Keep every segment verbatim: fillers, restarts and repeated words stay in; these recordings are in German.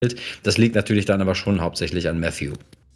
Das liegt natürlich dann aber schon hauptsächlich an Matthew.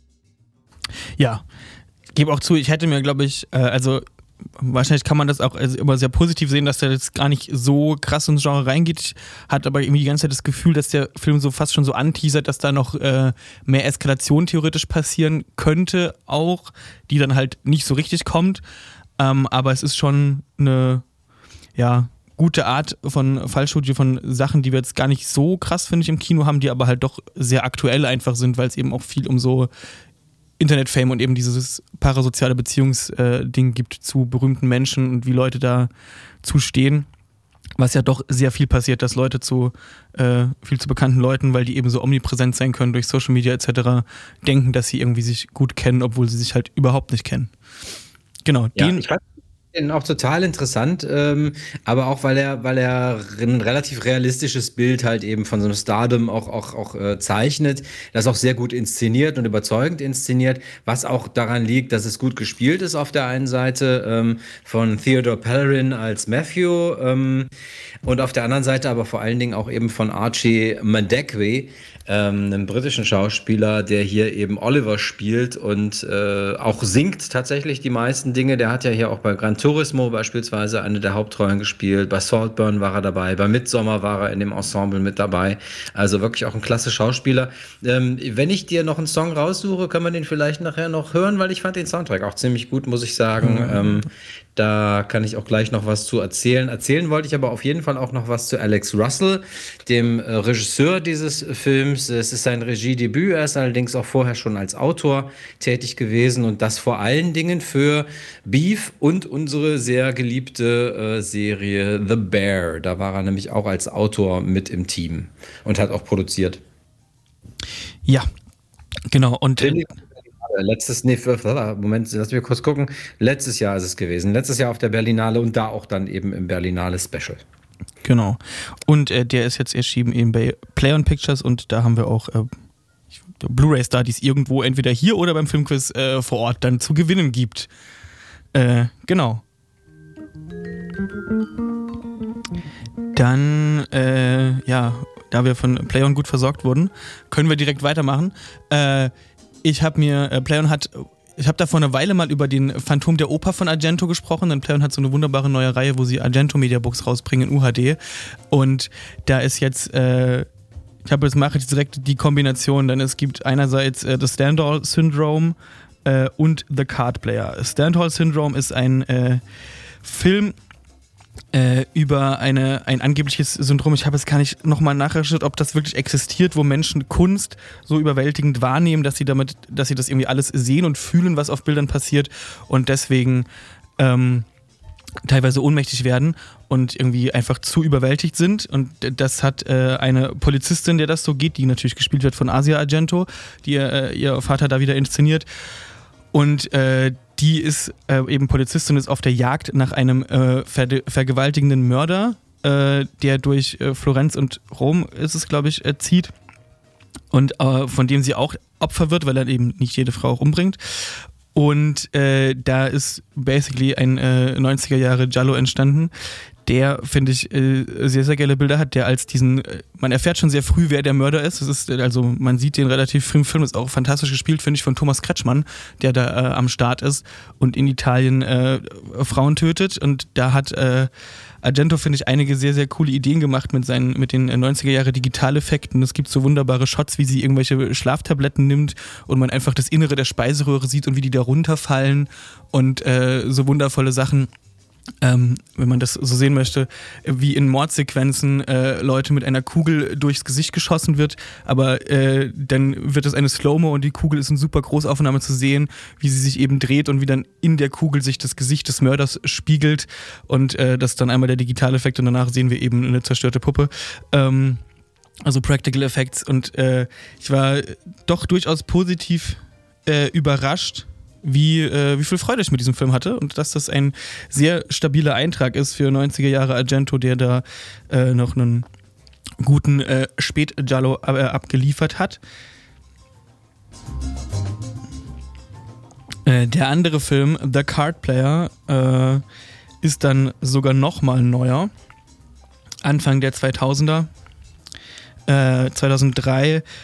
Ja, gebe auch zu, ich hätte mir, glaube ich, äh, also wahrscheinlich kann man das auch also immer sehr positiv sehen, dass der jetzt gar nicht so krass ins Genre reingeht, hat aber irgendwie die ganze Zeit das Gefühl, dass der Film so fast schon so anteasert, dass da noch äh, mehr Eskalation theoretisch passieren könnte auch, die dann halt nicht so richtig kommt, ähm, aber es ist schon eine, ja, gute Art von Fallstudie von Sachen, die wir jetzt gar nicht so krass, finde ich, im Kino haben, die aber halt doch sehr aktuell einfach sind, weil es eben auch viel um so Internet-Fame und eben dieses parasoziale Beziehungsding gibt zu berühmten Menschen und wie Leute da zu stehen. Was ja doch sehr viel passiert, dass Leute zu äh, viel zu bekannten Leuten, weil die eben so omnipräsent sein können durch Social Media et cetera, denken, dass sie irgendwie sich gut kennen, obwohl sie sich halt überhaupt nicht kennen. Genau, Ja, den... ich fand den auch total interessant, ähm, aber auch, weil er, weil er ein relativ realistisches Bild halt eben von so einem Stardom auch, auch, auch äh, zeichnet, das auch sehr gut inszeniert und überzeugend inszeniert, was auch daran liegt, dass es gut gespielt ist auf der einen Seite ähm, von Theodore Pellerin als Matthew ähm, und auf der anderen Seite aber vor allen Dingen auch eben von Archie Madekwe, ähm, einem britischen Schauspieler, der hier eben Oliver spielt und äh, auch singt tatsächlich die meisten Dinge. Der hat ja hier auch bei Gran Turismo beispielsweise eine der Hauptrollen gespielt. Bei Saltburn war er dabei. Bei Midsommar war er in dem Ensemble mit dabei. Also wirklich auch ein klasse Schauspieler. Ähm, wenn ich dir noch einen Song raussuche, können wir den vielleicht nachher noch hören, weil ich fand den Soundtrack auch ziemlich gut, muss ich sagen. Mhm. Ähm, Da kann ich auch gleich noch was zu erzählen. Erzählen wollte ich aber auf jeden Fall auch noch was zu Alex Russell, dem äh, Regisseur dieses Films. Es ist sein Regiedebüt. Er ist allerdings auch vorher schon als Autor tätig gewesen und das vor allen Dingen für Beef und unsere sehr geliebte äh, Serie The Bear. Da war er nämlich auch als Autor mit im Team und hat auch produziert. Ja, genau. Und Letztes, nee, Moment, lass mich kurz gucken. Letztes Jahr ist es gewesen. Letztes Jahr auf der Berlinale und da auch dann eben im Berlinale Special. Genau. Und äh, der ist jetzt erschienen eben bei Play on Pictures und da haben wir auch äh, Blu-rays da, die es irgendwo entweder hier oder beim Filmquiz äh, vor Ort dann zu gewinnen gibt. Äh, genau. Dann, äh, ja, da wir von Play on gut versorgt wurden, können wir direkt weitermachen. Äh, Ich habe mir, äh, Play on hat, ich habe da vor einer Weile mal über den Phantom der Oper von Argento gesprochen, denn Play on hat so eine wunderbare neue Reihe, wo sie Argento Mediabooks rausbringen in U H D und da ist jetzt, äh, ich habe jetzt mache jetzt direkt die Kombination, denn es gibt einerseits äh, das Stendhal Syndrome äh, und The Card Player. Stendhal Syndrome ist ein äh, Film Äh, über eine, ein angebliches Syndrom, ich habe es gar nicht nochmal nachrecherchiert, ob das wirklich existiert, wo Menschen Kunst so überwältigend wahrnehmen, dass sie damit, dass sie das irgendwie alles sehen und fühlen, was auf Bildern passiert und deswegen ähm, teilweise ohnmächtig werden und irgendwie einfach zu überwältigt sind und das hat äh, eine Polizistin, der das so geht, die natürlich gespielt wird von Asia Argento, die äh, ihr Vater da wieder inszeniert und äh, die ist äh, eben Polizistin und ist auf der Jagd nach einem äh, ver- vergewaltigenden Mörder, äh, der durch äh, Florenz und Rom, ist es glaube ich, äh, zieht und äh, von dem sie auch Opfer wird, weil er eben nicht jede Frau auch umbringt. Und äh, da ist basically ein äh, neunziger Jahre Giallo entstanden, der, finde ich, äh, sehr, sehr geile Bilder hat, der als diesen, äh, man erfährt schon sehr früh, wer der Mörder ist. Das ist, also man sieht den relativ früh im Film, ist auch fantastisch gespielt, finde ich, von Thomas Kretschmann, der da äh, am Start ist und in Italien äh, Frauen tötet. Und da hat äh, Argento, finde ich, einige sehr, sehr coole Ideen gemacht mit seinen, mit den neunziger Jahre Digitaleffekten. Es gibt so wunderbare Shots, wie sie irgendwelche Schlaftabletten nimmt und man einfach das Innere der Speiseröhre sieht und wie die da runterfallen und äh, so wundervolle Sachen. Ähm, wenn man das so sehen möchte, wie in Mordsequenzen äh, Leute mit einer Kugel durchs Gesicht geschossen wird, aber äh, dann wird es eine Slow-Mo und die Kugel ist in super Großaufnahme zu sehen, wie sie sich eben dreht und wie dann in der Kugel sich das Gesicht des Mörders spiegelt und äh, das ist dann einmal der Digitaleffekt und danach sehen wir eben eine zerstörte Puppe. Ähm, also Practical Effects und äh, ich war doch durchaus positiv äh, überrascht, wie, äh, wie viel Freude ich mit diesem Film hatte und dass das ein sehr stabiler Eintrag ist für neunziger Jahre Argento, der da äh, noch einen guten äh, Spät-Giallo äh, abgeliefert hat. Äh, der andere Film, The Card Player, äh, ist dann sogar nochmal neuer. Anfang der zweitausender. äh, zweitausenddrei